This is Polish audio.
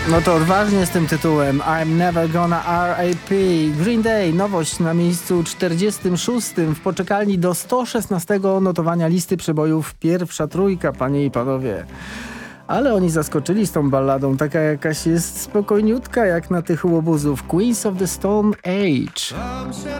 No to odważnie z tym tytułem I'm Never Gonna R.I.P. Green Day, nowość na miejscu 46 w poczekalni do 116 notowania listy przebojów. Pierwsza trójka, panie i panowie. Ale oni zaskoczyli z tą balladą, taka jakaś jest spokojniutka jak na tych łobuzów. Queens of the Stone Age.